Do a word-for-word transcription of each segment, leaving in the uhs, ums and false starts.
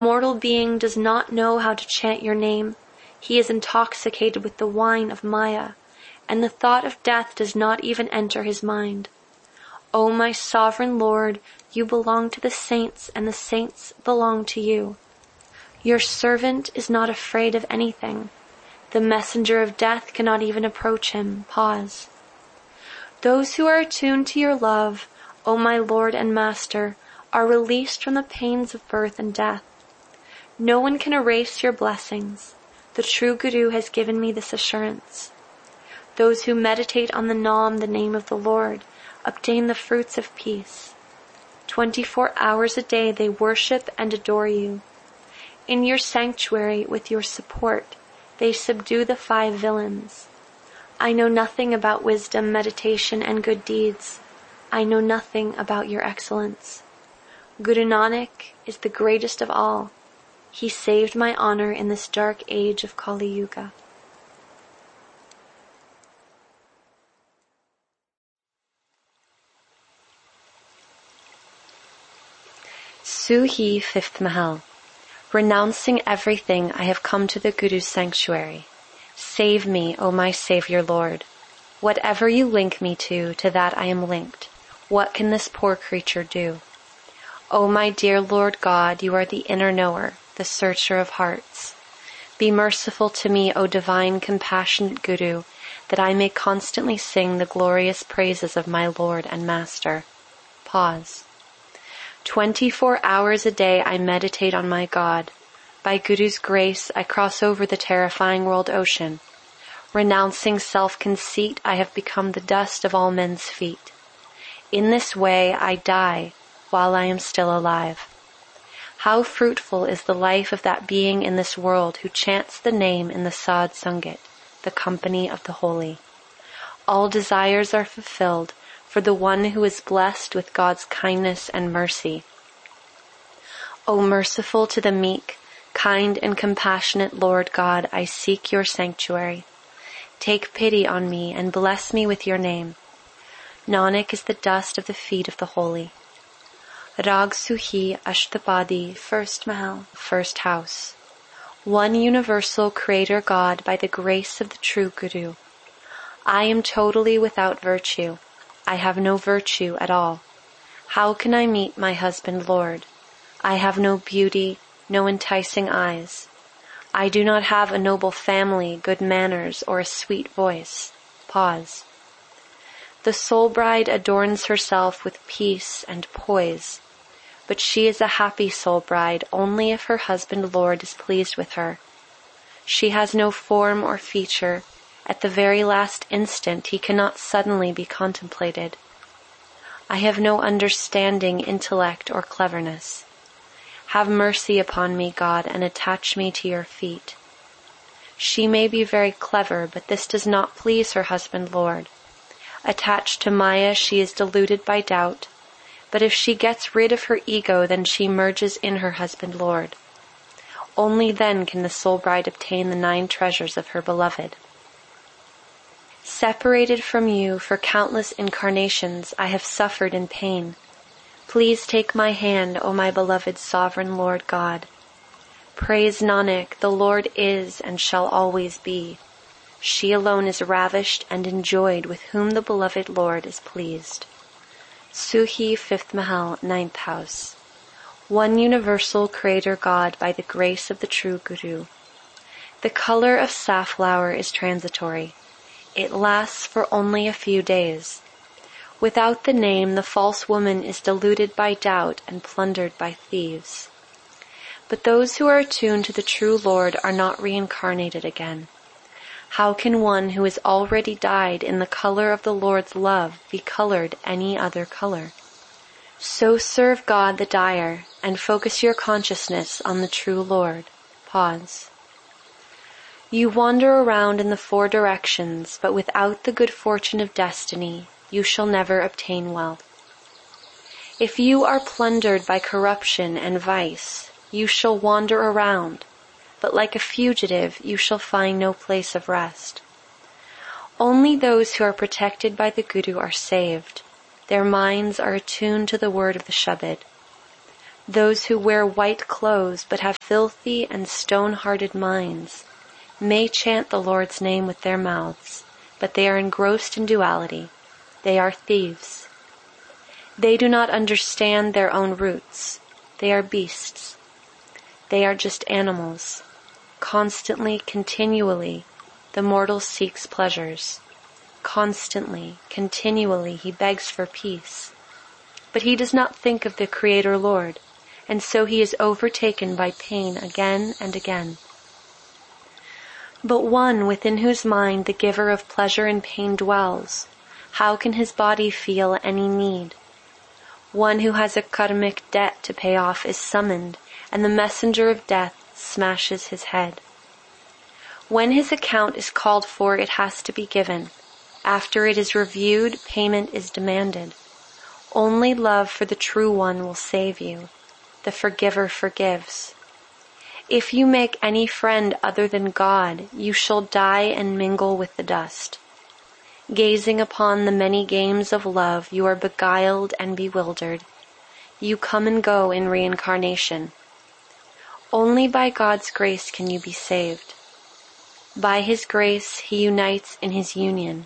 Mortal being does not know how to chant your name. He is intoxicated with the wine of Maya, and the thought of death does not even enter his mind. O my sovereign Lord, you belong to the saints, and the saints belong to you. Your servant is not afraid of anything. The messenger of death cannot even approach him. Pause. Those who are attuned to your love, O my Lord and Master, are released from the pains of birth and death. No one can erase your blessings. The true Guru has given me this assurance. Those who meditate on the Naam, the name of the Lord, obtain the fruits of peace. Twenty-four hours a day they worship and adore you. In your sanctuary, with your support, they subdue the five villains. I know nothing about wisdom, meditation, and good deeds. I know nothing about your excellence. Guru Nanak is the greatest of all. He saved my honor in this dark age of Kali Yuga. Suhi, fifth Mahal. Renouncing everything, I have come to the Guru's sanctuary. Save me, O my Savior Lord. Whatever you link me to, to that I am linked. What can this poor creature do? O my dear Lord God, you are the inner knower, the searcher of hearts. Be merciful to me, O divine, compassionate Guru, that I may constantly sing the glorious praises of my Lord and Master. Pause. Twenty-four hours a day I meditate on my God. By Guru's grace, I cross over the terrifying world ocean. Renouncing self-conceit, I have become the dust of all men's feet. In this way, I die while I am still alive. How fruitful is the life of that being in this world who chants the name in the Sadh Sangat, the company of the holy. All desires are fulfilled for the one who is blessed with God's kindness and mercy. O merciful to the meek, kind and compassionate Lord God, I seek your sanctuary. Take pity on me and bless me with your name. Nanak is the dust of the feet of the holy. Rag Suhi Ashtapadi, first Mahal, first house. One universal Creator God by the grace of the true Guru. I am totally without virtue. I have no virtue at all. How can I meet my husband Lord? I have no beauty, no enticing eyes. I do not have a noble family, good manners, or a sweet voice. Pause. The soul bride adorns herself with peace and poise, but she is a happy soul bride only if her husband Lord is pleased with her. She has no form or feature. At the very last instant, he cannot suddenly be contemplated. I have no understanding, intellect, or cleverness. Have mercy upon me, God, and attach me to your feet. She may be very clever, but this does not please her husband Lord. Attached to Maya, she is deluded by doubt, but if she gets rid of her ego, then she merges in her husband Lord. Only then can the soul bride obtain the nine treasures of her beloved. Separated from you for countless incarnations, I have suffered in pain. Please take my hand, O my beloved sovereign Lord God. Praise Nanak, the Lord is and shall always be. She alone is ravished and enjoyed with whom the beloved Lord is pleased. Suhi, fifth Mahal, ninth house. One universal Creator God by the grace of the true Guru. The color of safflower is transitory. It lasts for only a few days. Without the name, the false woman is deluded by doubt and plundered by thieves. But those who are attuned to the true Lord are not reincarnated again. How can one who has already died in the color of the Lord's love be colored any other color? So serve God the dyer and focus your consciousness on the true Lord. Pause. You wander around in the four directions, but without the good fortune of destiny, you shall never obtain wealth. If you are plundered by corruption and vice, you shall wander around, but like a fugitive you shall find no place of rest. Only those who are protected by the Guru are saved. Their minds are attuned to the word of the Shabad. Those who wear white clothes but have filthy and stone-hearted minds may chant the Lord's name with their mouths, but they are engrossed in duality. They are thieves. They do not understand their own roots. They are beasts. They are just animals. Constantly, continually, the mortal seeks pleasures. Constantly, continually, he begs for peace. But he does not think of the Creator Lord, and so he is overtaken by pain again and again. But one within whose mind the giver of pleasure and pain dwells, how can his body feel any need? One who has a karmic debt to pay off is summoned, and the messenger of death smashes his head. When his account is called for, it has to be given. After it is reviewed, payment is demanded. Only love for the true one will save you. The forgiver forgives. If you make any friend other than God, you shall die and mingle with the dust. Gazing upon the many games of love, you are beguiled and bewildered. You come and go in reincarnation. Only by God's grace can you be saved. By His grace, He unites in His union.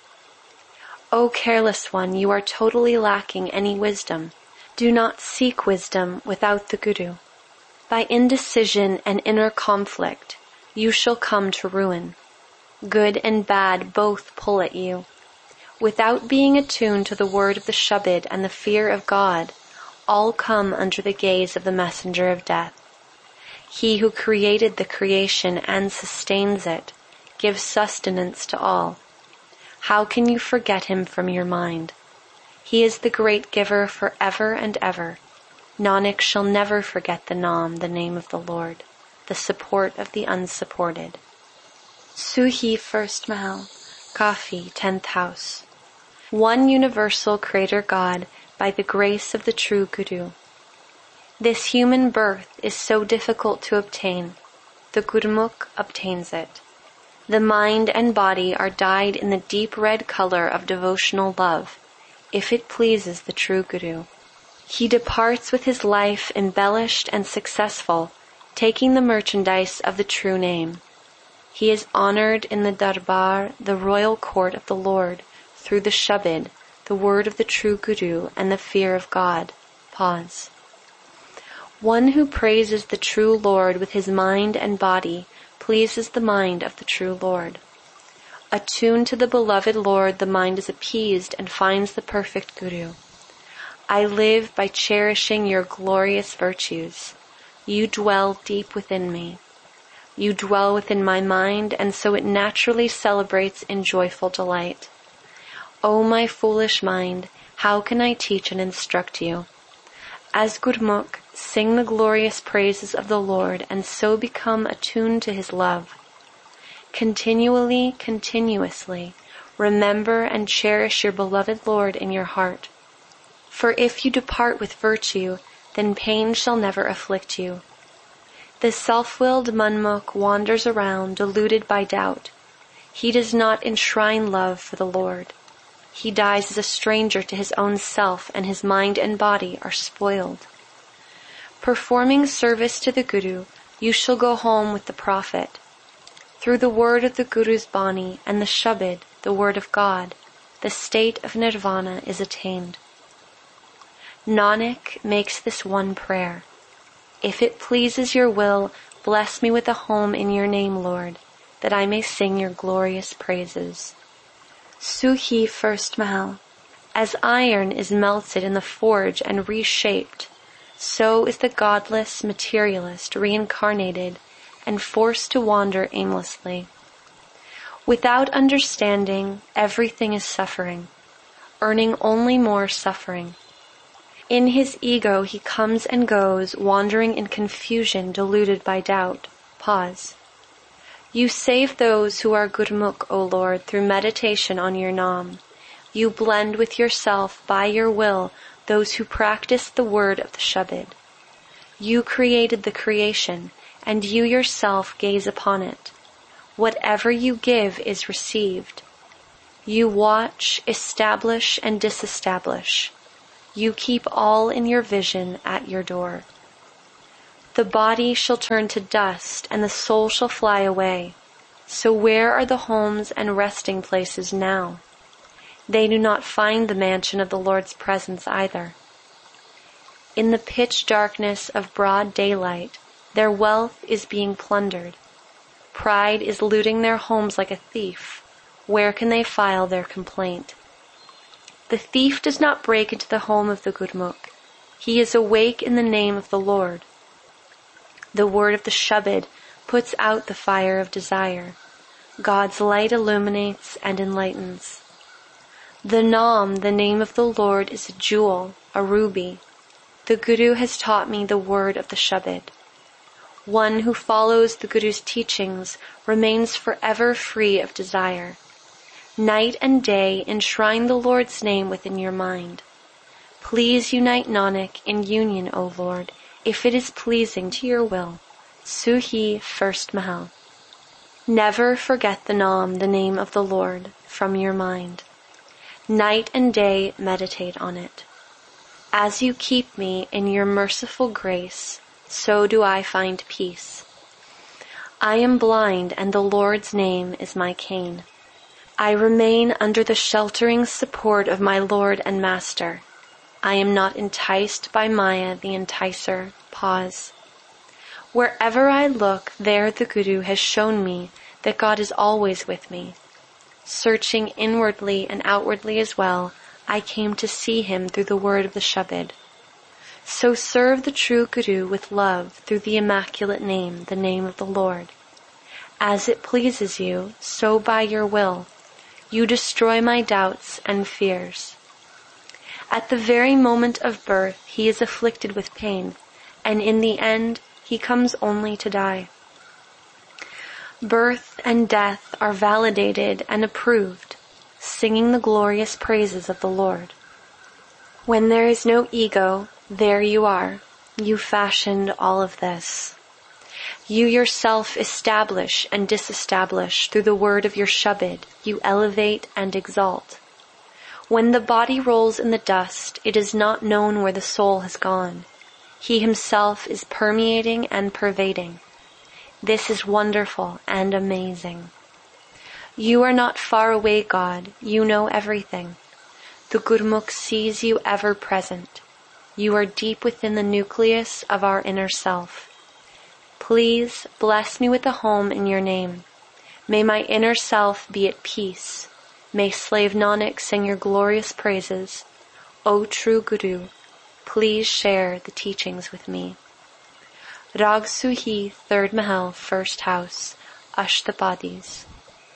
O careless one, you are totally lacking any wisdom. Do not seek wisdom without the Guru. By indecision and inner conflict, you shall come to ruin. Good and bad both pull at you. Without being attuned to the word of the Shabad and the fear of God, all come under the gaze of the messenger of death. He who created the creation and sustains it, gives sustenance to all. How can you forget him from your mind? He is the great giver forever and ever. Nanak shall never forget the Naam, the name of the Lord, the support of the unsupported. Suhi, first Mahal. Kafi, tenth house. One universal Creator God by the grace of the true Guru. This human birth is so difficult to obtain. The Gurmukh obtains it. The mind and body are dyed in the deep red color of devotional love, if it pleases the true Guru. He departs with his life embellished and successful, taking the merchandise of the true name. He is honored in the Darbar, the royal court of the Lord, through the Shabad, the word of the true Guru, and the fear of God. Pause. One who praises the true Lord with his mind and body pleases the mind of the true Lord. Attuned to the beloved Lord, the mind is appeased and finds the perfect Guru. I live by cherishing your glorious virtues. You dwell deep within me. You dwell within my mind, and so it naturally celebrates in joyful delight. O my foolish mind, how can I teach and instruct you? As Gurmukh, sing the glorious praises of the Lord, and so become attuned to His love. Continually, continuously, remember and cherish your beloved Lord in your heart. For if you depart with virtue, then pain shall never afflict you. The self-willed Manmukh wanders around, deluded by doubt. He does not enshrine love for the Lord. He dies as a stranger to his own self, and his mind and body are spoiled. Performing service to the Guru, you shall go home with the Prophet. Through the word of the Guru's Bani and the Shabad, the word of God, the state of Nirvana is attained. Nanak makes this one prayer. If it pleases your will, bless me with a home in your name, Lord, that I may sing your glorious praises. Suhi, first Mahal. As iron is melted in the forge and reshaped, so is the godless materialist reincarnated and forced to wander aimlessly. Without understanding, everything is suffering, earning only more suffering. In his ego he comes and goes, wandering in confusion, deluded by doubt. Pause. You save those who are Gurmukh, O Lord, through meditation on your Naam. You blend with yourself by your will those who practice the word of the Shabad. You created the creation, and you yourself gaze upon it. Whatever you give is received. You watch, establish, and disestablish. You keep all in your vision at your door. The body shall turn to dust, and the soul shall fly away. So where are the homes and resting places now? They do not find the mansion of the Lord's presence either. In the pitch darkness of broad daylight, their wealth is being plundered. Pride is looting their homes like a thief. Where can they file their complaint? The thief does not break into the home of the Gurmukh. He is awake in the name of the Lord. The word of the Shabad puts out the fire of desire. God's light illuminates and enlightens. The Naam, the name of the Lord, is a jewel, a ruby. The Guru has taught me the word of the Shabad. One who follows the Guru's teachings remains forever free of desire. Night and day enshrine the Lord's name within your mind. Please unite Nanak in union, O Lord, if it is pleasing to your will. Suhi, first Mahal. Never forget the Naam, the name of the Lord, from your mind. Night and day meditate on it. As you keep me in your merciful grace, so do I find peace. I am blind, and the Lord's name is my cane. I remain under the sheltering support of my Lord and Master. I am not enticed by Maya, the enticer. Pause. Wherever I look, there the Guru has shown me that God is always with me. Searching inwardly and outwardly as well, I came to see him through the word of the Shabad. So serve the true Guru with love through the immaculate name, the name of the Lord. As it pleases you, so by your will, you destroy my doubts and fears. At the very moment of birth, he is afflicted with pain, and in the end, he comes only to die. Birth and death are validated and approved, singing the glorious praises of the Lord. When there is no ego, there you are. You fashioned all of this. You yourself establish and disestablish through the word of your Shabad. You elevate and exalt. When the body rolls in the dust, it is not known where the soul has gone. He himself is permeating and pervading. This is wonderful and amazing. You are not far away, God. You know everything. The Gurmukh sees you ever present. You are deep within the nucleus of our inner self. Please bless me with a home in your name. May my inner self be at peace. May slave Nanak sing your glorious praises. O true Guru, please share the teachings with me. Rag Suhi, third Mahal, first house, Ashtapadis.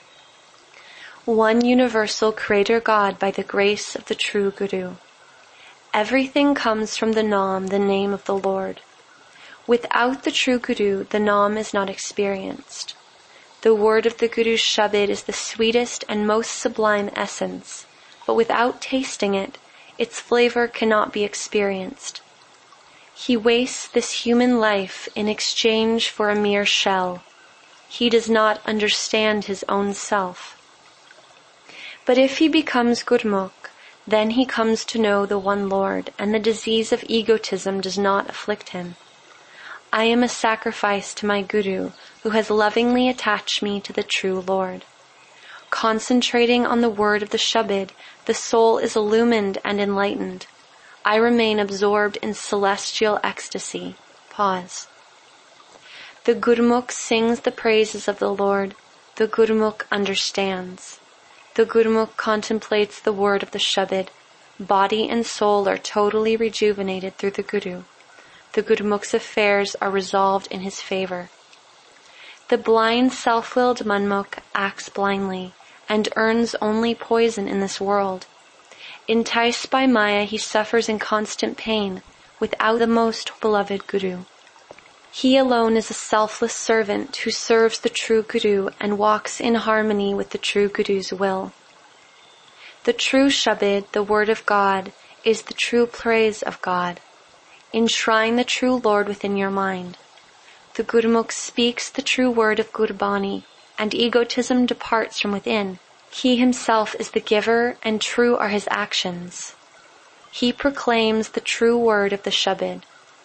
One universal Creator God by the grace of the true Guru. Everything comes from the Naam, the name of the Lord. Without the true Guru, the Naam is not experienced. The word of the Guru's Shabad is the sweetest and most sublime essence, but without tasting it, its flavor cannot be experienced. He wastes this human life in exchange for a mere shell. He does not understand his own self. But if he becomes Gurmukh, then he comes to know the one Lord, and the disease of egotism does not afflict him. I am a sacrifice to my Guru, who has lovingly attached me to the true Lord. Concentrating on the word of the Shabad, the soul is illumined and enlightened. I remain absorbed in celestial ecstasy. Pause. The Gurmukh sings the praises of the Lord. The Gurmukh understands. The Gurmukh contemplates the word of the Shabad. Body and soul are totally rejuvenated through the Guru. The Gurmukh's affairs are resolved in his favor. The blind, self-willed Manmukh acts blindly and earns only poison in this world. Enticed by Maya, he suffers in constant pain without the most beloved Guru. He alone is a selfless servant who serves the true Guru and walks in harmony with the true Guru's will. The true Shabad, the word of God, is the true praise of God. Enshrine the true Lord within your mind. The Gurmukh speaks the true word of Gurbani, and egotism departs from within. He himself is the giver, and true are his actions. He proclaims the true word of the Shabad.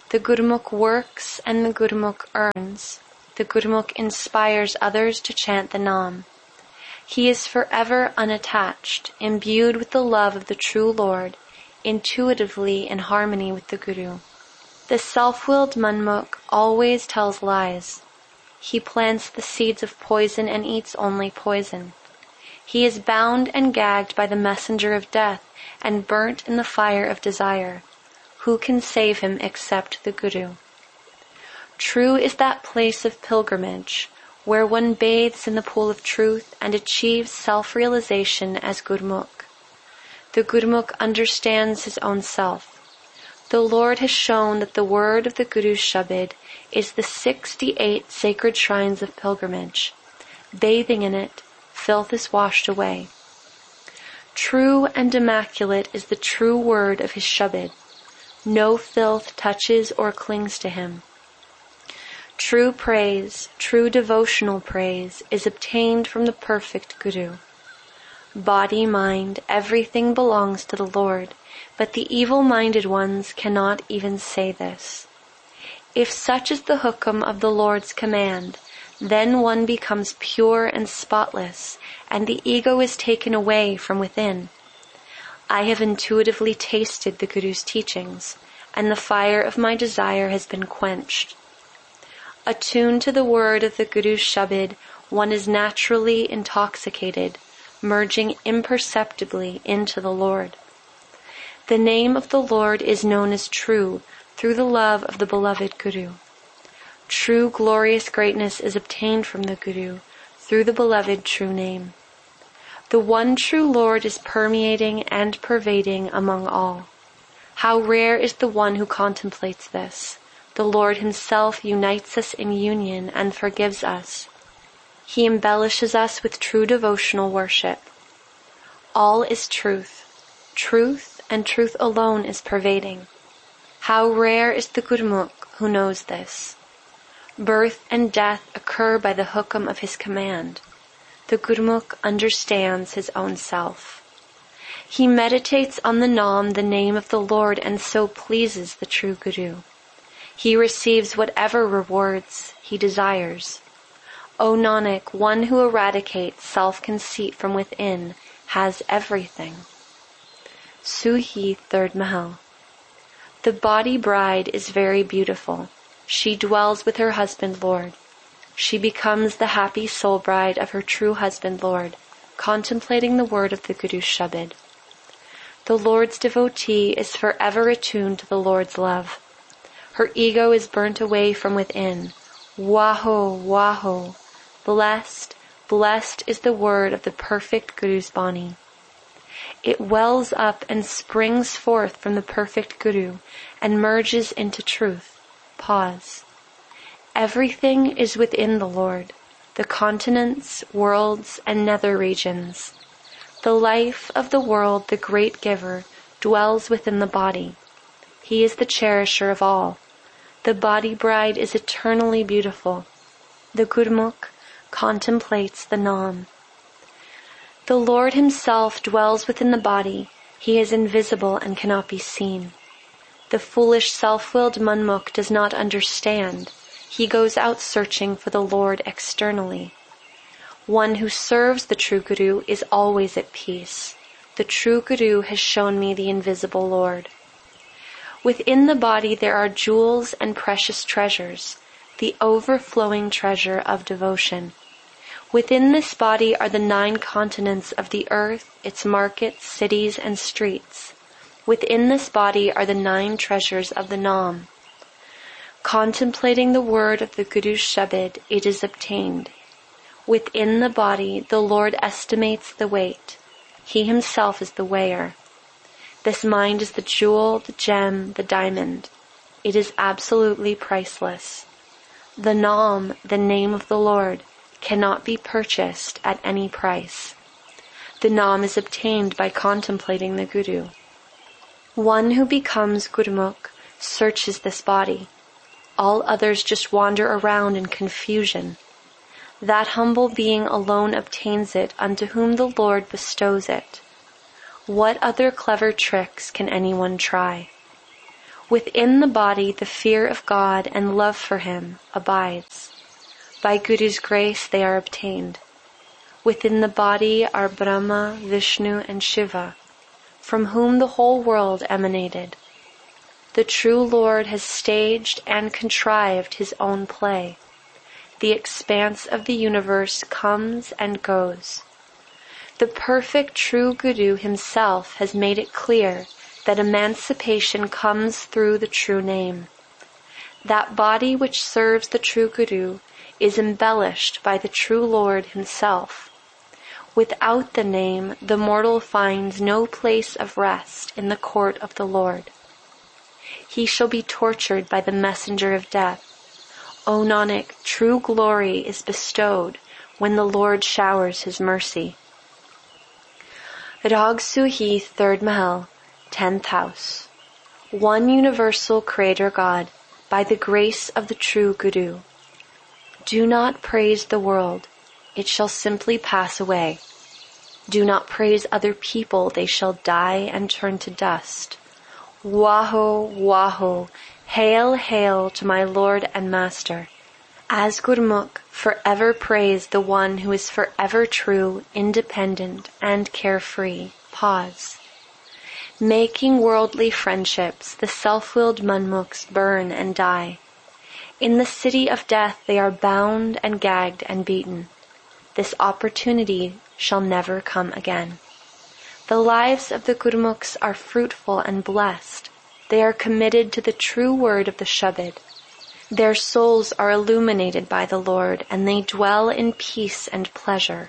The Gurmukh works and the Gurmukh earns. The Gurmukh inspires others to chant the Nam. He is forever unattached, imbued with the love of the true Lord, intuitively in harmony with the Guru. The self-willed Manmukh always tells lies. He plants the seeds of poison and eats only poison. He is bound and gagged by the messenger of death and burnt in the fire of desire. Who can save him except the Guru? True is that place of pilgrimage where one bathes in the pool of truth and achieves self-realization as Gurmukh. The Gurmukh understands his own self. The Lord has shown that the word of the Guru's Shabad is the sixty-eight sacred shrines of pilgrimage. Bathing in it, filth is washed away. True and immaculate is the true word of his Shabad. No filth touches or clings to him. True praise, true devotional praise, is obtained from the perfect Guru. Body, mind, everything belongs to the Lord, but the evil-minded ones cannot even say this. If such is the hukam of the Lord's command, then one becomes pure and spotless, and the ego is taken away from within. I have intuitively tasted the Guru's teachings, and the fire of my desire has been quenched. Attuned to the word of the Guru's Shabad, one is naturally intoxicated, merging imperceptibly into the Lord. The name of the Lord is known as true through the love of the beloved Guru. True glorious greatness is obtained from the Guru through the beloved true name. The one true Lord is permeating and pervading among all. How rare is the one who contemplates this. The Lord himself unites us in union and forgives us. He embellishes us with true devotional worship. All is truth. Truth and truth alone is pervading. How rare is the Gurmukh who knows this. Birth and death occur by the hukam of his command. The Gurmukh understands his own self. He meditates on the Nam, the name of the Lord, and so pleases the true Guru. He receives whatever rewards he desires. O Nanak, one who eradicates self-conceit from within has everything. Suhi, third Mahal. The body bride is very beautiful. She dwells with her husband Lord. She becomes the happy soul bride of her true husband Lord, contemplating the word of the Guru's Shabad. The Lord's devotee is forever attuned to the Lord's love. Her ego is burnt away from within. Waho, waho. Blessed, blessed is the word of the perfect Guru's Bani. It wells up and springs forth from the perfect Guru and merges into truth. Pause. Everything is within the Lord, the continents, worlds, and nether regions. The life of the world, the great giver, dwells within the body. He is the cherisher of all. The body bride is eternally beautiful. The Gurmukh contemplates the Nam. The Lord himself dwells within the body. He is invisible and cannot be seen. The foolish self-willed Manmukh does not understand. He goes out searching for the Lord externally. One who serves the true Guru is always at peace. The true Guru has shown me the invisible Lord. Within the body there are jewels and precious treasures, the overflowing treasure of devotion. Within this body are the nine continents of the earth, its markets, cities, and streets. Within this body are the nine treasures of the Nam. Contemplating the word of the Guru's Shabad, it is obtained. Within the body, the Lord estimates the weight. He himself is the weigher. This mind is the jewel, the gem, the diamond. It is absolutely priceless. The Nam, the name of the Lord, cannot be purchased at any price. The Nam is obtained by contemplating the Guru. One who becomes Gurmukh searches this body. All others just wander around in confusion. That humble being alone obtains it unto whom the Lord bestows it. What other clever tricks can anyone try? Within the body the fear of God and love for him abides. By Guru's grace they are obtained. Within the body are Brahma, Vishnu, and Shiva, from whom the whole world emanated. The true Lord has staged and contrived his own play. The expanse of the universe comes and goes. The perfect true Guru himself has made it clear that emancipation comes through the true name. That body which serves the true Guru is embellished by the true Lord himself. Without the name, the mortal finds no place of rest in the court of the Lord. He shall be tortured by the messenger of death. O Nanak, true glory is bestowed when the Lord showers his mercy. Rag Suhi, third Mahal, tenth house. One universal Creator God, by the grace of the true Guru. Do not praise the world, it shall simply pass away. Do not praise other people, they shall die and turn to dust. Waho, waho, hail, hail to my Lord and Master. As Gurmukh, forever praise the one who is forever true, independent, and carefree. Pause. Making worldly friendships, the self-willed Manmukhs burn and die. In the city of death they are bound and gagged and beaten. This opportunity shall never come again. The lives of the Gurmukhs are fruitful and blessed. They are committed to the true word of the Shabad. Their souls are illuminated by the Lord, and they dwell in peace and pleasure.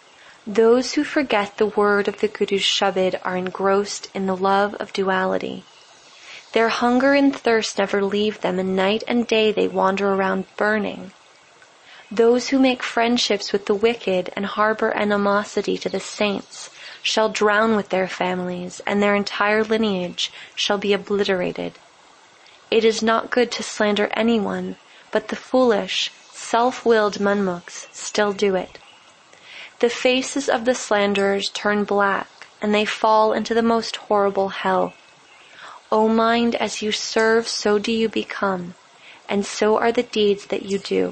Those who forget the word of the Guru's Shabad are engrossed in the love of duality. Their hunger and thirst never leave them, and night and day they wander around burning. Those who make friendships with the wicked and harbor animosity to the saints shall drown with their families, and their entire lineage shall be obliterated. It is not good to slander anyone, but the foolish, self-willed Manmukhs still do it. The faces of the slanderers turn black, and they fall into the most horrible hell. O mind, as you serve, so do you become, and so are the deeds that you do.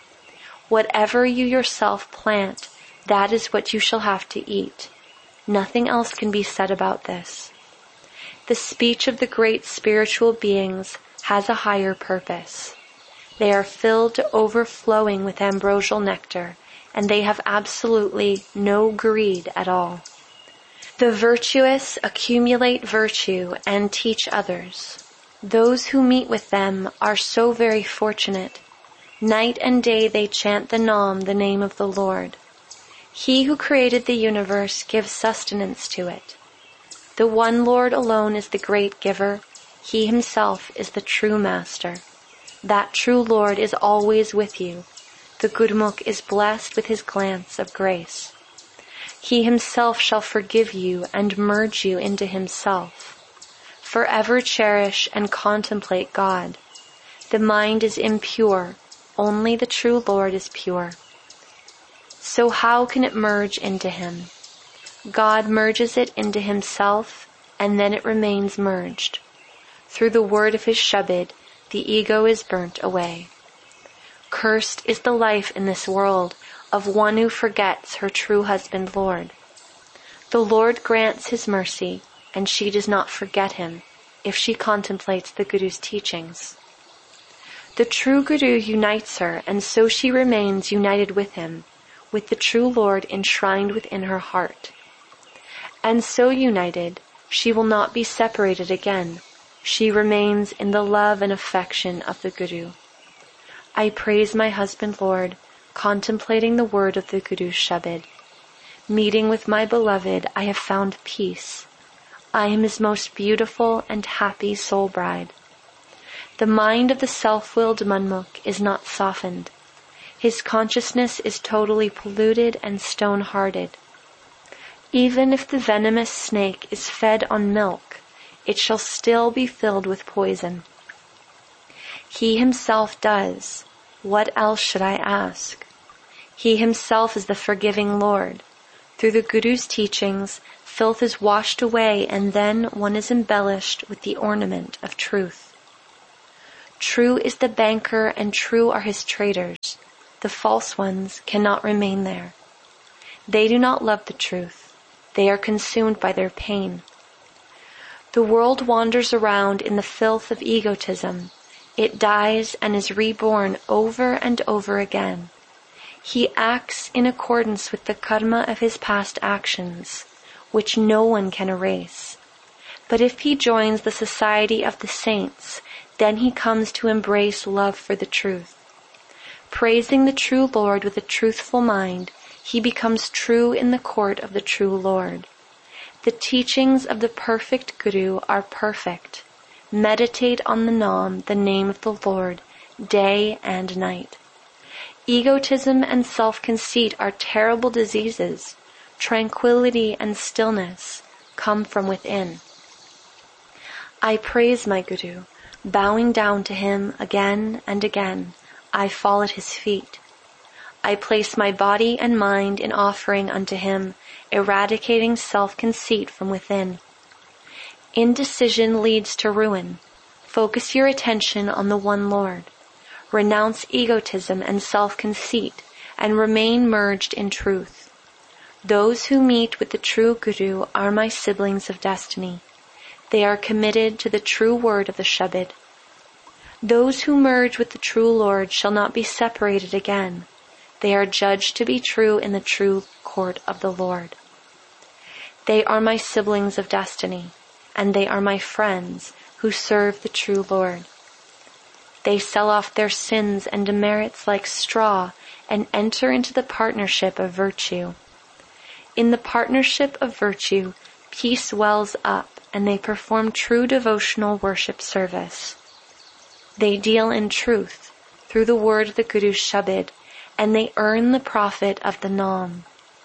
Whatever you yourself plant, that is what you shall have to eat. Nothing else can be said about this. The speech of the great spiritual beings has a higher purpose. They are filled to overflowing with ambrosial nectar, and they have absolutely no greed at all. The virtuous accumulate virtue and teach others. Those who meet with them are so very fortunate. Night and day they chant the Nam, the name of the Lord. He who created the universe gives sustenance to it. The one Lord alone is the great giver. He himself is the true master. That true Lord is always with you. The Gurmukh is blessed with his glance of grace. He himself shall forgive you and merge you into himself. Forever cherish and contemplate God. The mind is impure. Only the true Lord is pure. So how can it merge into him? God merges it into himself, and then it remains merged. Through the word of his Shabad, the ego is burnt away. Cursed is the life in this world of one who forgets her true husband Lord. The Lord grants his mercy, and she does not forget him if she contemplates the Guru's teachings. The true Guru unites her, and so she remains united with him, with the true Lord enshrined within her heart. And so united, she will not be separated again. She remains in the love and affection of the Guru. I praise my husband Lord, contemplating the word of the Guru's Shabad. Meeting with my beloved, I have found peace. I am his most beautiful and happy soul bride. The mind of the self-willed Manmukh is not softened. His consciousness is totally polluted and stone-hearted. Even if the venomous snake is fed on milk, it shall still be filled with poison. He himself does. What else should I ask? He himself is the forgiving Lord. Through the Guru's teachings, filth is washed away, and then one is embellished with the ornament of truth. True is the banker and true are his traders. The false ones cannot remain there. They do not love the truth. They are consumed by their pain. The world wanders around in the filth of egotism. It dies and is reborn over and over again. He acts in accordance with the karma of his past actions, which no one can erase. But if he joins the society of the saints, then he comes to embrace love for the truth. Praising the true Lord with a truthful mind, he becomes true in the court of the true Lord. The teachings of the perfect Guru are perfect. Meditate on the Nam, the name of the Lord, day and night. Egotism and self-conceit are terrible diseases. Tranquility and stillness come from within. I praise my Guru. Bowing down to him again and again, I fall at his feet. I place my body and mind in offering unto him, eradicating self-conceit from within. Indecision leads to ruin. Focus your attention on the one Lord. Renounce egotism and self-conceit and remain merged in truth. Those who meet with the true Guru are my siblings of destiny. They are committed to the true word of the Shabad. Those who merge with the true Lord shall not be separated again. They are judged to be true in the true court of the Lord. They are my siblings of destiny, and they are my friends who serve the true Lord. They sell off their sins and demerits like straw and enter into the partnership of virtue. In the partnership of virtue, peace wells up, and they perform true devotional worship service. They deal in truth through the word of the Guru's Shabad, and they earn the profit of the Nam.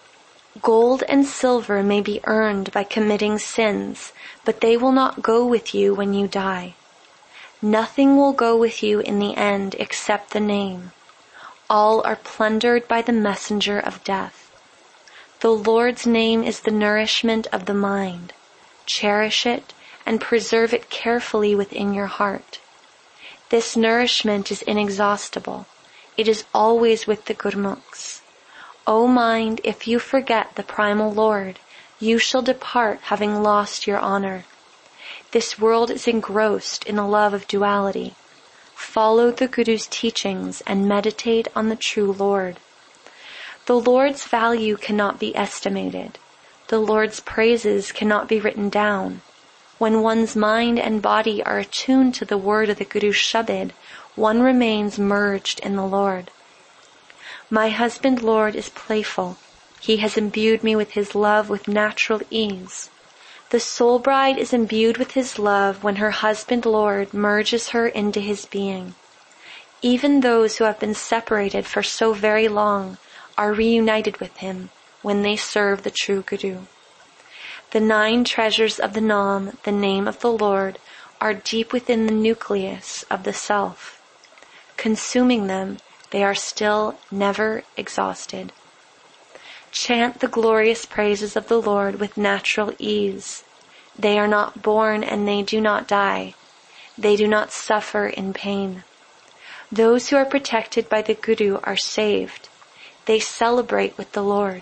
Gold and silver may be earned by committing sins, but they will not go with you when you die. Nothing will go with you in the end except the name. All are plundered by the messenger of death. The Lord's name is the nourishment of the mind. Cherish it and preserve it carefully within your heart. This nourishment is inexhaustible. It is always with the Gurmukhs. O mind, if you forget the primal Lord, you shall depart having lost your honor. This world is engrossed in the love of duality. Follow the Guru's teachings and meditate on the true Lord. The Lord's value cannot be estimated. The Lord's praises cannot be written down. When one's mind and body are attuned to the word of the Guru's Shabad, one remains merged in the Lord. My husband Lord is playful. He has imbued me with his love with natural ease. The soul bride is imbued with his love when her husband Lord merges her into his being. Even those who have been separated for so very long are reunited with him when they serve the true Guru. The nine treasures of the Nam, the name of the Lord, are deep within the nucleus of the self. Consuming them, they are still never exhausted. Chant the glorious praises of the Lord with natural ease. They are not born and they do not die. They do not suffer in pain. Those who are protected by the Guru are saved. They celebrate with the Lord.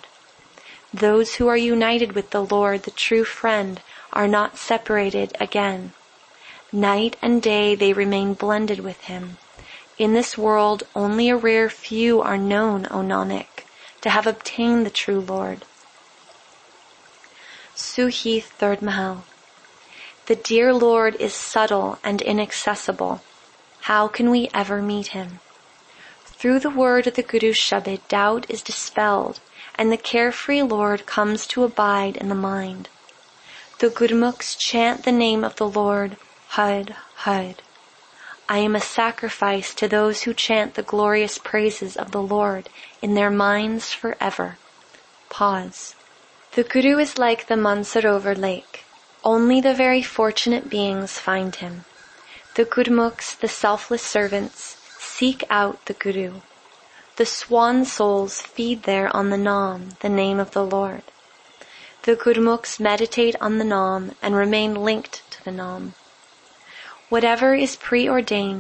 Those who are united with the Lord, the true friend, are not separated again. Night and day they remain blended with him. In this world only a rare few are known, O Nanak, to have obtained the true Lord. Suhi, third Mahal. The dear Lord is subtle and inaccessible. How can we ever meet him? Through the word of the Guru's Shabad, doubt is dispelled, and the carefree Lord comes to abide in the mind. The Gurmukhs chant the name of the Lord, Had, Had. I am a sacrifice to those who chant the glorious praises of the Lord in their minds forever. Pause. The Guru is like the Mansarovar lake. Only the very fortunate beings find him. The Gurmukhs, the selfless servants, seek out the Guru. The swan souls feed there on the Nam, the name of the Lord. The Gurmukhs meditate on the Nam and remain linked to the Nam. Whatever is preordained,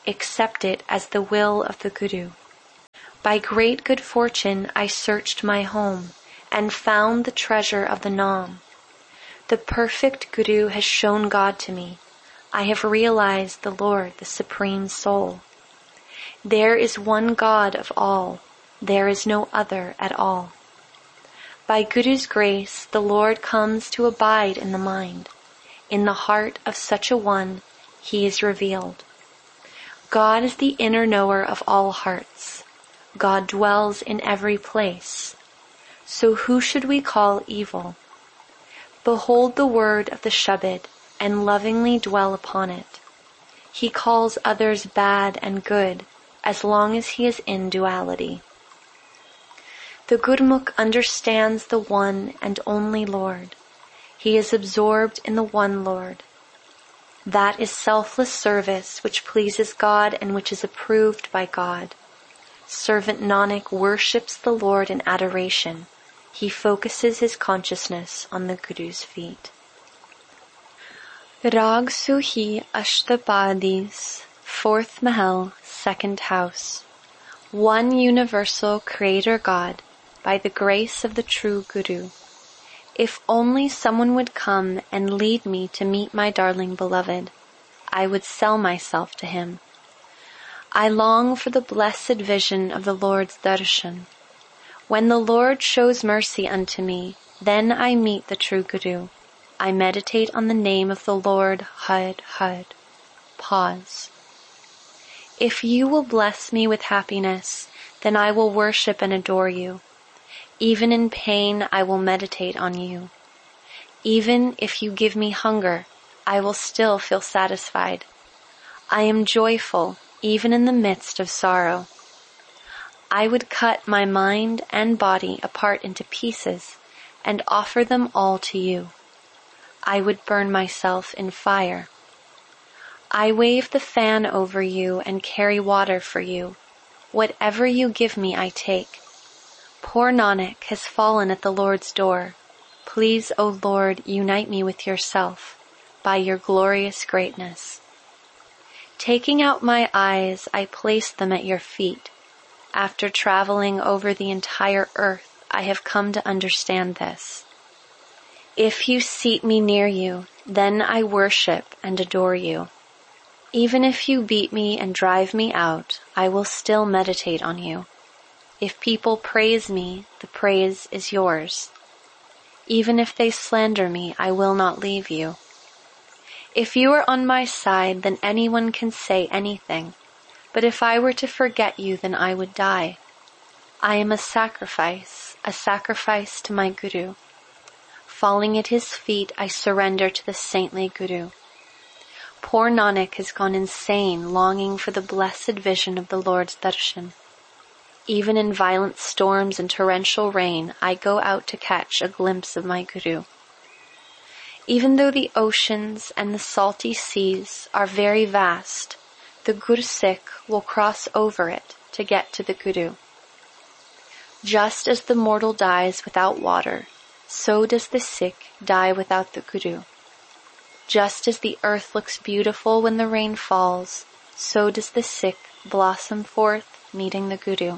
accept it as the will of the Guru. By great good fortune I searched my home and found the treasure of the Nam. The perfect Guru has shown God to me. I have realized the Lord, the Supreme Soul. There is one God of all. There is no other at all. By Guru's grace, the Lord comes to abide in the mind. In the heart of such a one, he is revealed. God is the inner knower of all hearts. God dwells in every place. So who should we call evil? Behold the word of the Shabad and lovingly dwell upon it. He calls others bad and good as long as he is in duality. The Gurmukh understands the one and only Lord. He is absorbed in the one Lord. That is selfless service which pleases God and which is approved by God. Servant Nanak worships the Lord in adoration. He focuses his consciousness on the Guru's feet. Rag Suhi Ashtapadis, fourth Mahal, second house. One universal Creator God, by the grace of the true Guru. If only someone would come and lead me to meet my darling beloved, I would sell myself to him. I long for the blessed vision of the Lord's darshan. When the Lord shows mercy unto me, then I meet the true Guru. I meditate on the name of the Lord, Had, Had. Pause. If you will bless me with happiness, then I will worship and adore you. Even in pain, I will meditate on you. Even if you give me hunger, I will still feel satisfied. I am joyful, even in the midst of sorrow. I would cut my mind and body apart into pieces and offer them all to you. I would burn myself in fire. I wave the fan over you and carry water for you. Whatever you give me, I take. Poor Nanak has fallen at the Lord's door. Please, O Lord, unite me with yourself by your glorious greatness. Taking out my eyes, I place them at your feet. After traveling over the entire earth, I have come to understand this. If you seat me near you, then I worship and adore you. Even if you beat me and drive me out, I will still meditate on you. If people praise me, the praise is yours. Even if they slander me, I will not leave you. If you are on my side, then anyone can say anything. But if I were to forget you, then I would die. I am a sacrifice, a sacrifice to my Guru. Falling at his feet, I surrender to the saintly Guru. Poor Nanak has gone insane, longing for the blessed vision of the Lord's darshan. Even in violent storms and torrential rain, I go out to catch a glimpse of my Guru. Even though the oceans and the salty seas are very vast, the Gursikh will cross over it to get to the Guru. Just as the mortal dies without water, so does the Sikh die without the Guru. Just as the earth looks beautiful when the rain falls, so does the Sikh blossom forth meeting the Guru.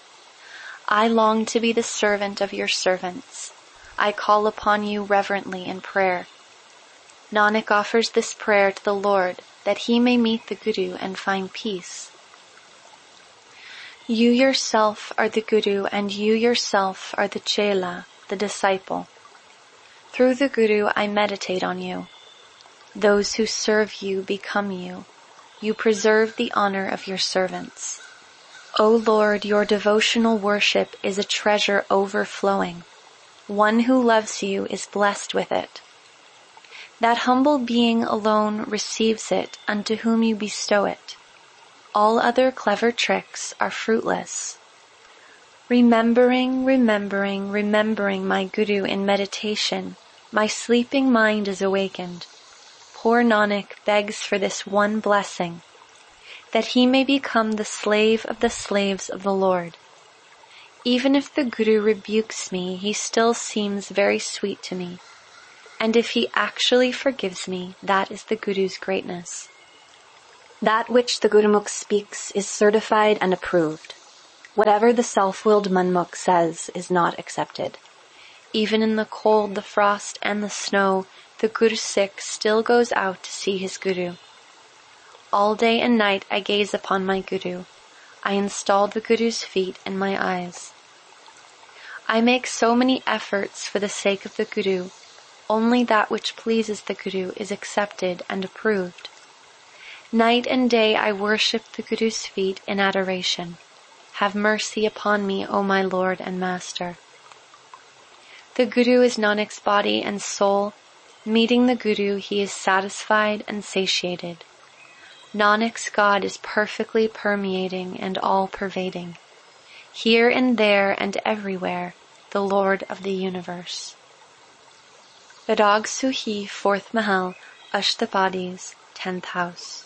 I long to be the servant of your servants. I call upon you reverently in prayer. Nanak offers this prayer to the Lord that he may meet the Guru and find peace. You yourself are the Guru and you yourself are the Chela, the disciple. Through the Guru I meditate on you. Those who serve you become you. You preserve the honor of your servants. O Lord, your devotional worship is a treasure overflowing. One who loves you is blessed with it. That humble being alone receives it unto whom you bestow it. All other clever tricks are fruitless. Remembering, remembering, remembering my Guru in meditation, my sleeping mind is awakened. Poor Nanak begs for this one blessing, that he may become the slave of the slaves of the Lord. Even if the Guru rebukes me, he still seems very sweet to me. And if he actually forgives me, that is the Guru's greatness. That which the Gurumukh speaks is certified and approved. Whatever the self-willed Manmukh says is not accepted. Even in the cold, the frost, and the snow, the Gursikh still goes out to see his Guru. All day and night I gaze upon my Guru. I install the Guru's feet in my eyes. I make so many efforts for the sake of the Guru. Only that which pleases the Guru is accepted and approved. Night and day I worship the Guru's feet in adoration. Have mercy upon me, O my Lord and Master. The Guru is Nanak's body and soul. Meeting the Guru, he is satisfied and satiated. Nanak's God is perfectly permeating and all-pervading. Here and there and everywhere, the Lord of the universe. Rag Suhi, fourth Mahal, Ashtapadi's, tenth house.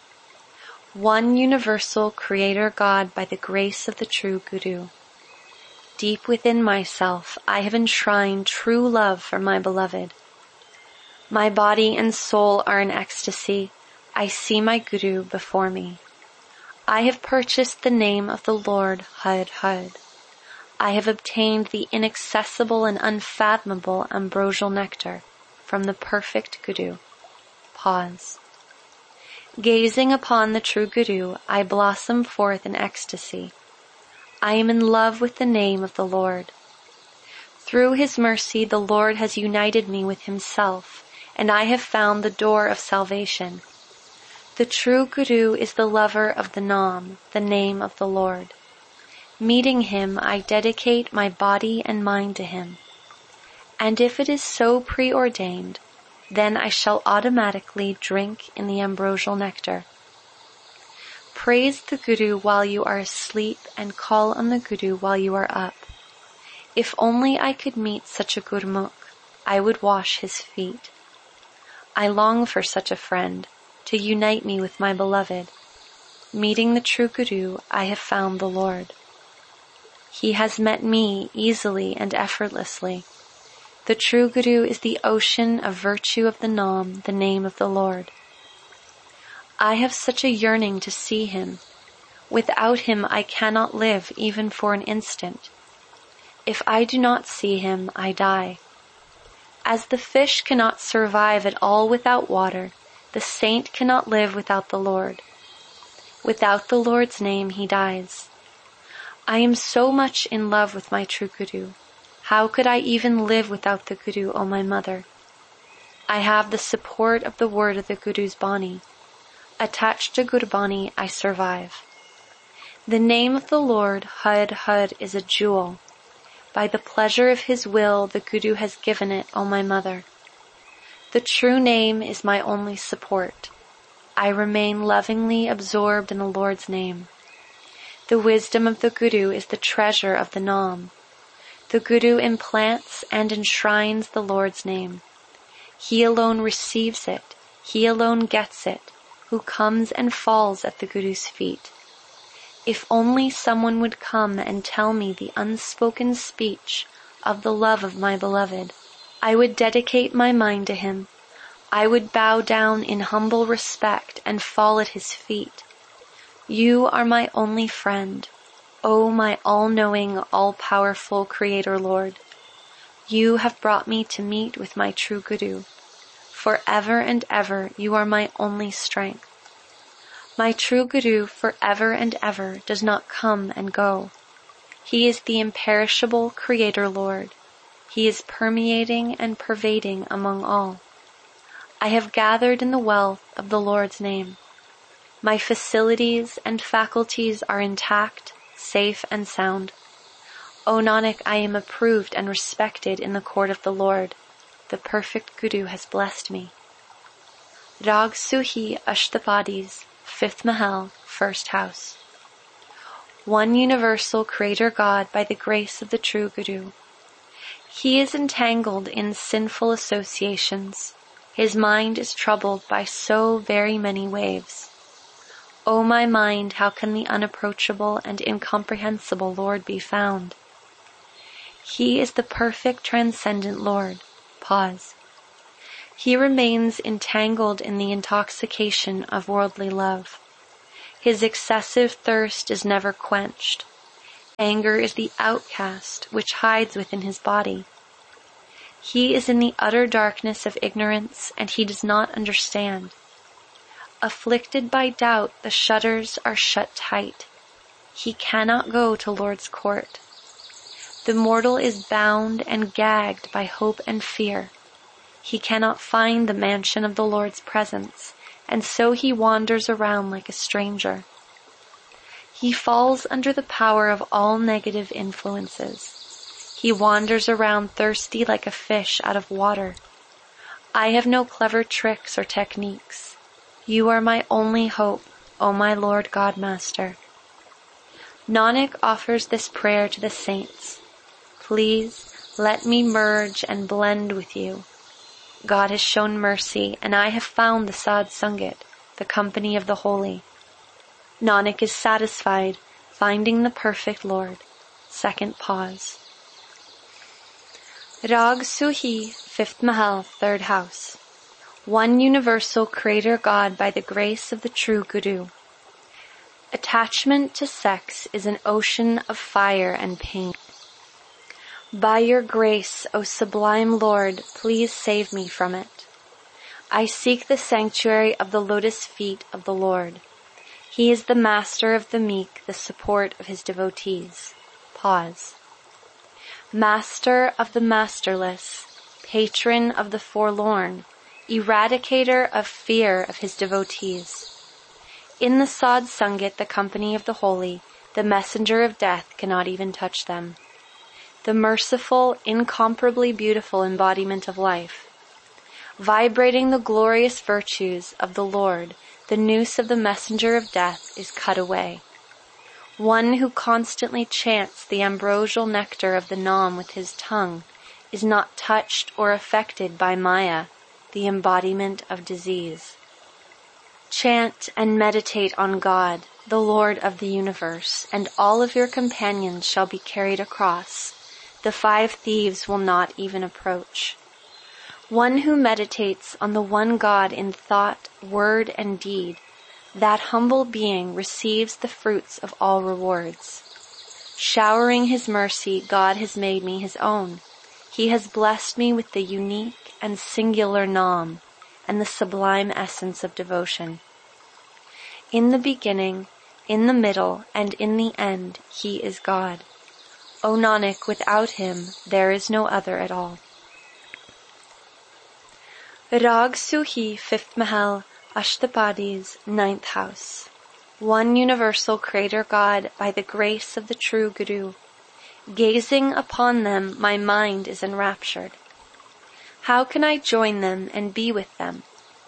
One universal Creator God by the grace of the true Guru. Deep within myself, I have enshrined true love for my beloved. My body and soul are in ecstasy. I see my Guru before me. I have purchased the name of the Lord Hud Hud. I have obtained the inaccessible and unfathomable ambrosial nectar from the perfect Guru. Pause. Gazing upon the true Guru, I blossom forth in ecstasy. I am in love with the name of the Lord. Through His mercy, the Lord has united me with Himself, and I have found the door of salvation. The true Guru is the lover of the Nam, the name of the Lord. Meeting him, I dedicate my body and mind to him. And if it is so preordained, then I shall automatically drink in the ambrosial nectar. Praise the Guru while you are asleep and call on the Guru while you are up. If only I could meet such a Gurumukh, I would wash his feet. I long for such a friend, to unite me with my beloved. Meeting the true Guru, I have found the Lord. He has met me easily and effortlessly. The true Guru is the ocean of virtue of the Nam, the name of the Lord. I have such a yearning to see him. Without him I cannot live even for an instant. If I do not see him, I die. As the fish cannot survive at all without water, the saint cannot live without the Lord. Without the Lord's name, he dies. I am so much in love with my true Guru. How could I even live without the Guru, O my mother? I have the support of the word of the Guru's Bani. Attached to Gurbani, I survive. The name of the Lord, Hud Hud, is a jewel. By the pleasure of his will, the Guru has given it, O my mother. The true name is my only support. I remain lovingly absorbed in the Lord's name. The wisdom of the Guru is the treasure of the Nam. The Guru implants and enshrines the Lord's name. He alone receives it. He alone gets it, who comes and falls at the Guru's feet. If only someone would come and tell me the unspoken speech of the love of my beloved, I would dedicate my mind to him. I would bow down in humble respect and fall at his feet. You are my only friend, O my all-knowing, all-powerful Creator Lord. You have brought me to meet with my true Guru. Forever and ever, you are my only strength. My true Guru, forever and ever, does not come and go. He is the imperishable Creator Lord. He is permeating and pervading among all. I have gathered in the wealth of the Lord's name. My facilities and faculties are intact, safe and sound. O Nanak, I am approved and respected in the court of the Lord. The perfect Guru has blessed me. Rag Suhi Ashtapadi's, fifth Mahal, first house. One universal Creator God by the grace of the true Guru. He is entangled in sinful associations. His mind is troubled by so very many waves. O my mind, how can the unapproachable and incomprehensible Lord be found? He is the perfect transcendent Lord. Pause. He remains entangled in the intoxication of worldly love. His excessive thirst is never quenched. Anger is the outcast which hides within his body. He is in the utter darkness of ignorance, and he does not understand. Afflicted by doubt, the shutters are shut tight. He cannot go to Lord's court. The mortal is bound and gagged by hope and fear. He cannot find the mansion of the Lord's presence, and so he wanders around like a stranger. He falls under the power of all negative influences. He wanders around thirsty like a fish out of water. I have no clever tricks or techniques. You are my only hope, O my Lord God Master. Nanak offers this prayer to the saints. Please let me merge and blend with you. God has shown mercy, and I have found the Sad Sangat, the company of the holy. Nanak is satisfied, finding the perfect Lord. Second pause. Rag Suhi, fifth Mahal, third house. One universal Creator God by the grace of the true Guru. Attachment to sex is an ocean of fire and pain. By your grace, O sublime Lord, please save me from it. I seek the sanctuary of the lotus feet of the Lord. He is the master of the meek, the support of his devotees. Pause. Master of the masterless, patron of the forlorn, eradicator of fear of his devotees. In the Sad Sangat, the company of the holy, the messenger of death cannot even touch them. The merciful, incomparably beautiful embodiment of life. Vibrating the glorious virtues of the Lord, the noose of the messenger of death is cut away. One who constantly chants the ambrosial nectar of the Nam with his tongue is not touched or affected by Maya, the embodiment of disease. Chant and meditate on God, the Lord of the universe, and all of your companions shall be carried across. The five thieves will not even approach. One who meditates on the one God in thought, word, and deed, that humble being receives the fruits of all rewards. Showering his mercy, God has made me his own. He has blessed me with the unique and singular Nam and the sublime essence of devotion. In the beginning, in the middle, and in the end, he is God. O Nanak, without him, there is no other at all. Rag Suhi, fifth Mahal, Ashtapadis, ninth house. One universal Creator God by the grace of the true Guru. Gazing upon them, my mind is enraptured. How can I join them and be with them?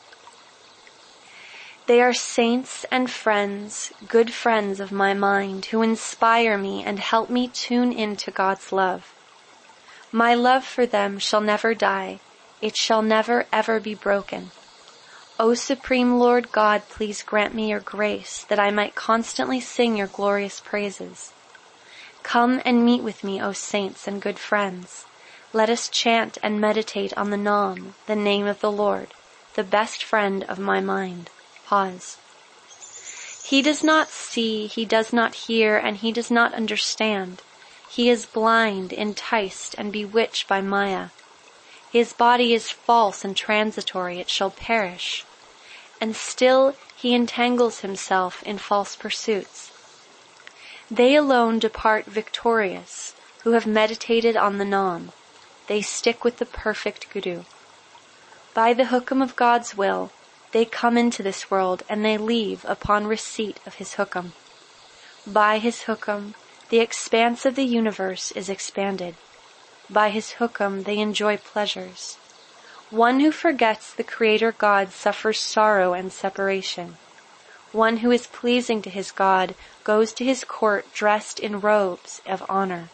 They are saints and friends, good friends of my mind, who inspire me and help me tune into God's love. My love for them shall never die. It shall never ever be broken. O Supreme Lord God, please grant me your grace, that I might constantly sing your glorious praises. Come and meet with me, O saints and good friends. Let us chant and meditate on the Nam, the name of the Lord, the best friend of my mind. Pause. He does not see, he does not hear, and he does not understand. He is blind, enticed, and bewitched by Maya. His body is false and transitory, it shall perish. And still he entangles himself in false pursuits. They alone depart victorious, who have meditated on the Nam. They stick with the perfect Guru. By the hukam of God's will, they come into this world and they leave upon receipt of his hukam. By his hukam, the expanse of the universe is expanded. By his hukam, they enjoy pleasures. One who forgets the Creator God suffers sorrow and separation. One who is pleasing to his God goes to his court dressed in robes of honor.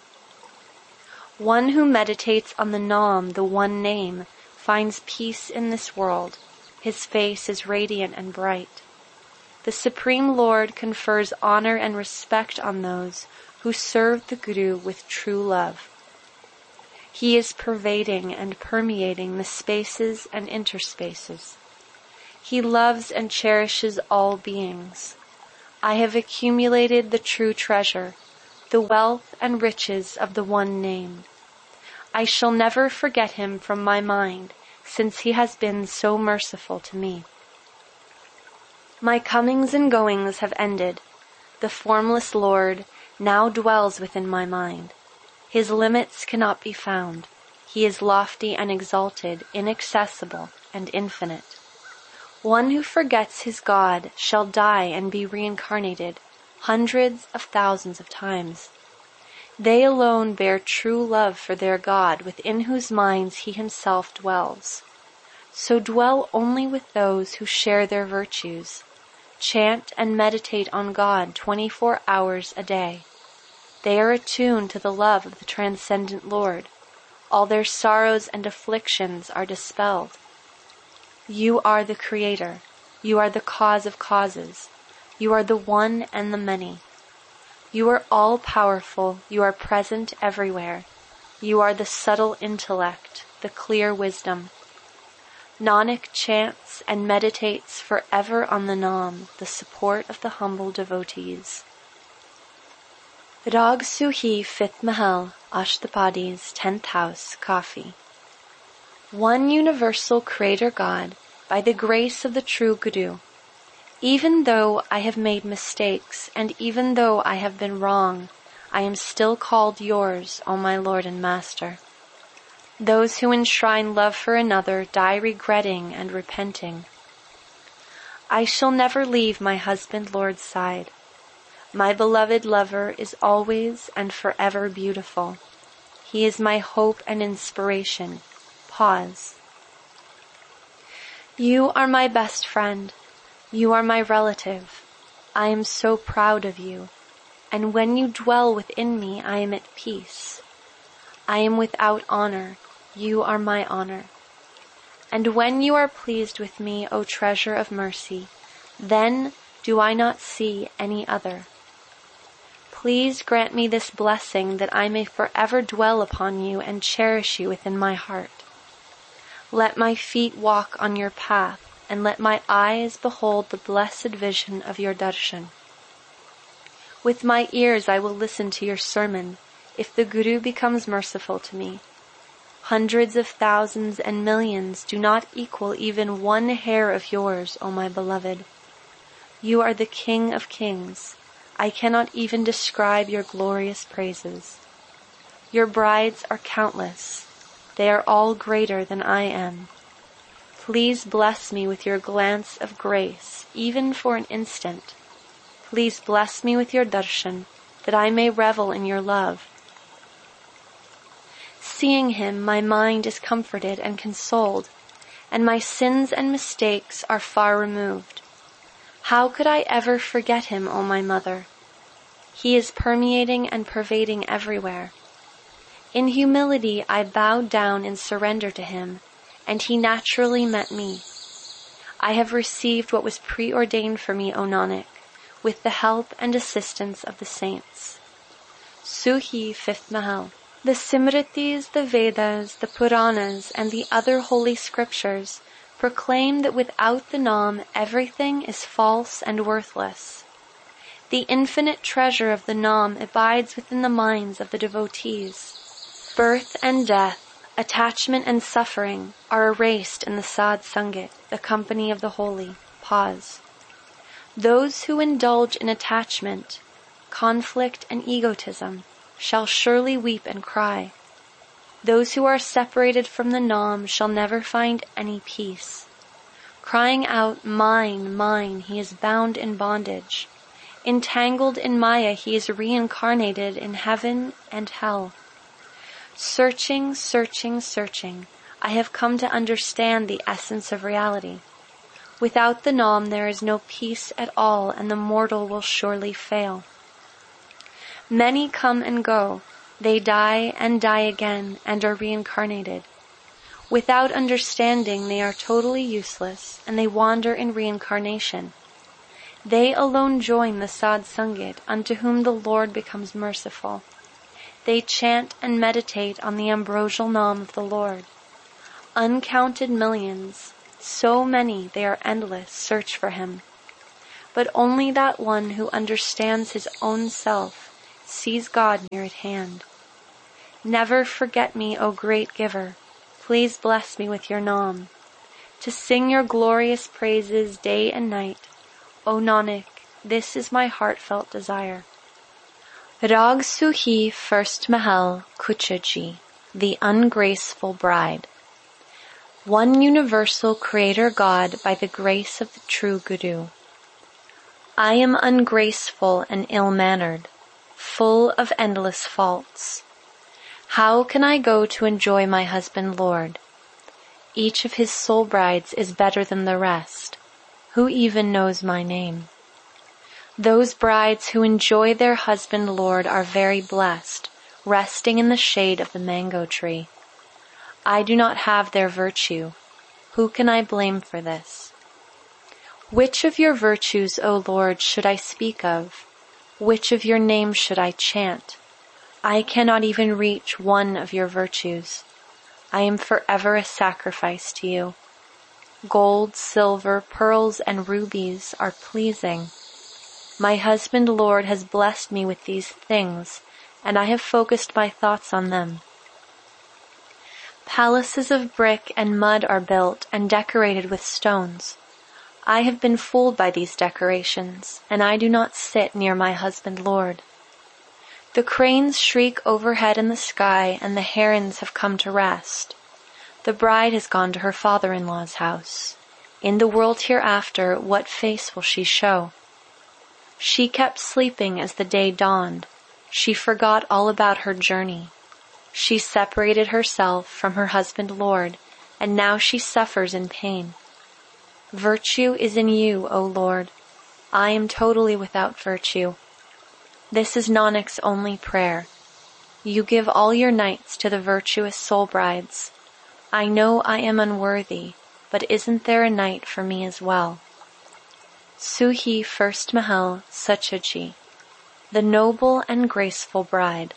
One who meditates on the Nam, the one name, finds peace in this world. His face is radiant and bright. The Supreme Lord confers honor and respect on those who serve the Guru with true love. He is pervading and permeating the spaces and interspaces. He loves and cherishes all beings. I have accumulated the true treasure, the wealth and riches of the one named. I shall never forget him from my mind, since he has been so merciful to me. My comings and goings have ended. The formless Lord now dwells within my mind. His limits cannot be found. He is lofty and exalted, inaccessible and infinite. One who forgets his God shall die and be reincarnated hundreds of thousands of times. They alone bear true love for their God, within whose minds he himself dwells. So dwell only with those who share their virtues. Chant and meditate on God twenty-four hours a day. They are attuned to the love of the transcendent Lord. All their sorrows and afflictions are dispelled. You are the Creator. You are the cause of causes. You are the one and the many. You are all-powerful. You are present everywhere. You are the subtle intellect, the clear wisdom. Nanak chants and meditates forever on the Nam, the support of the humble devotees. Rag Suhi, fifth Mahal, Ashtapadi's tenth house, Kafi. One universal Creator God, by the grace of the true Guru. Even though I have made mistakes, and even though I have been wrong, I am still called yours, O my Lord and Master. Those who enshrine love for another die regretting and repenting. I shall never leave my husband Lord's side. My beloved lover is always and forever beautiful. He is my hope and inspiration. Pause. You are my best friend. You are my relative. I am so proud of you. And when you dwell within me, I am at peace. I am without honor. You are my honor. And when you are pleased with me, O treasure of mercy, then do I not see any other. Please grant me this blessing that I may forever dwell upon you and cherish you within my heart. Let my feet walk on your path, and let my eyes behold the blessed vision of your darshan. With my ears I will listen to your sermon, if the Guru becomes merciful to me. Hundreds of thousands and millions do not equal even one hair of yours, O my beloved. You are the King of kings. I cannot even describe your glorious praises. Your brides are countless. They are all greater than I am. Please bless me with your glance of grace, even for an instant. Please bless me with your darshan, that I may revel in your love. Seeing him, my mind is comforted and consoled, and my sins and mistakes are far removed. How could I ever forget him, O my mother? He is permeating and pervading everywhere. In humility I bowed down in surrender to him, and he naturally met me. I have received what was preordained for me, O Nanak, with the help and assistance of the saints. Suhi, fifth Mahal. The Simritis, the Vedas, the Puranas, and the other holy scriptures proclaim that without the Nam everything is false and worthless. The infinite treasure of the Nam abides within the minds of the devotees. Birth and death, attachment and suffering are erased in the Sad Sangat, the company of the holy. Pause. Those who indulge in attachment, conflict, and egotism shall surely weep and cry. Those who are separated from the Nam shall never find any peace. Crying out, mine, mine, he is bound in bondage. Entangled in Maya, he is reincarnated in heaven and hell. Searching, searching, searching, I have come to understand the essence of reality. Without the Nam there is no peace at all, and the mortal will surely fail. Many come and go. They die and die again and are reincarnated. Without understanding, they are totally useless, and they wander in reincarnation. They alone join the Sad Sangat, unto whom the Lord becomes merciful. They chant and meditate on the ambrosial Nam of the Lord. Uncounted millions, so many they are endless, search for him. but only that one who understands his own self sees God near at hand. Never forget me, O great giver. Please bless me with your Naam, to sing your glorious praises day and night. O Nanak, this is my heartfelt desire. Rag Suhi, First Mahal, Kuchaji, the Ungraceful Bride. One universal Creator God by the grace of the true Guru. I am ungraceful and ill-mannered, full of endless faults. How can I go to enjoy my husband Lord? Each of his soul brides is better than the rest. Who even knows my name? Those brides who enjoy their husband Lord are very blessed, resting in the shade of the mango tree. I do not have their virtue. Who can I blame for this? Which of your virtues, O Lord, should I speak of? Which of your names should I chant? I cannot even reach one of your virtues. I am forever a sacrifice to you. Gold, silver, pearls, and rubies are pleasing. My husband Lord has blessed me with these things, and I have focused my thoughts on them. Palaces of brick and mud are built and decorated with stones. I have been fooled by these decorations, and I do not sit near my husband Lord. The cranes shriek overhead in the sky, and the herons have come to rest. The bride has gone to her father-in-law's house. In the world hereafter, what face will she show? She kept sleeping as the day dawned. She forgot all about her journey. She separated herself from her husband Lord, and now she suffers in pain. Virtue is in you, O Lord. I am totally without virtue. This is Nanak's only prayer. You give all your nights to the virtuous soul brides. I know I am unworthy, but isn't there a night for me as well? Suhi, First Mahal, Sachaji, the noble and graceful bride.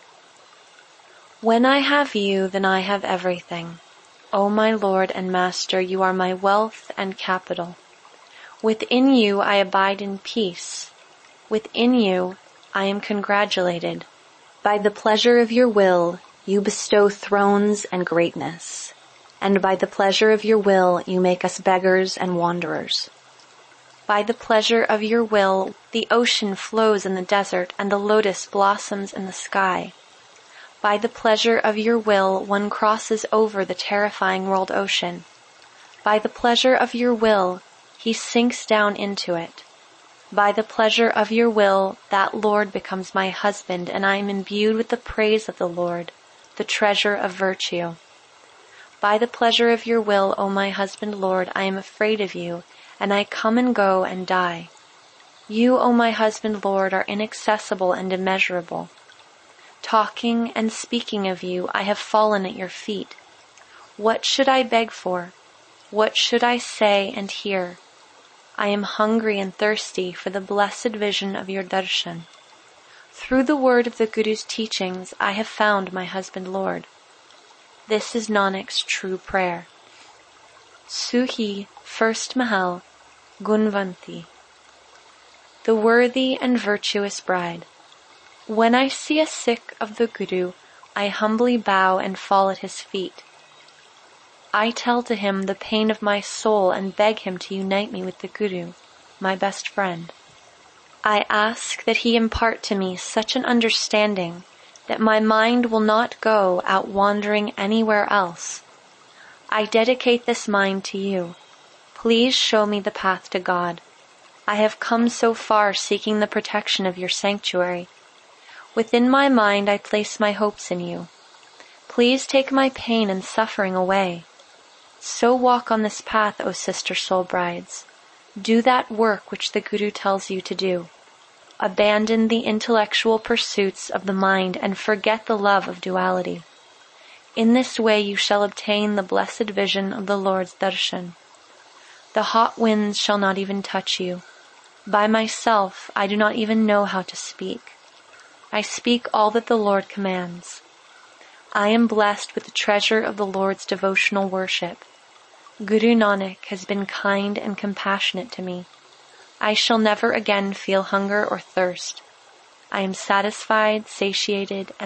When I have you, then I have everything. O my Lord and Master, you are my wealth and capital. Within you I abide in peace. Within you I am congratulated. By the pleasure of your will, you bestow thrones and greatness, and by the pleasure of your will, you make us beggars and wanderers. By the pleasure of your will, the ocean flows in the desert and the lotus blossoms in the sky. By the pleasure of your will, one crosses over the terrifying world ocean. By the pleasure of your will, he sinks down into it. By the pleasure of your will, that Lord becomes my husband, and I am imbued with the praise of the Lord, the treasure of virtue. By the pleasure of your will, O my husband Lord, I am afraid of you, and I come and go and die. You, O my husband Lord, are inaccessible and immeasurable. Talking and speaking of you, I have fallen at your feet. What should I beg for? What should I say and hear? I am hungry and thirsty for the blessed vision of your darshan. Through the word of the Guru's teachings, I have found my husband Lord. This is Nanak's true prayer. Suhi, First Mahal, Gunvanti, the worthy and virtuous bride. When I see a Sikh of the Guru, I humbly bow and fall at his feet. I tell to him the pain of my soul and beg him to unite me with the Guru, my best friend. I ask that he impart to me such an understanding that my mind will not go out wandering anywhere else. I dedicate this mind to you. Please show me the path to God. I have come so far seeking the protection of your sanctuary. Within my mind I place my hopes in you. Please take my pain and suffering away. So walk on this path, O sister soul brides. Do that work which the Guru tells you to do. Abandon the intellectual pursuits of the mind and forget the love of duality. In this way you shall obtain the blessed vision of the Lord's darshan. The hot winds shall not even touch you. By myself I do not even know how to speak. I speak all that the Lord commands. I am blessed with the treasure of the Lord's devotional worship. Guru Nanak has been kind and compassionate to me. I shall never again feel hunger or thirst. I am satisfied, satiated, and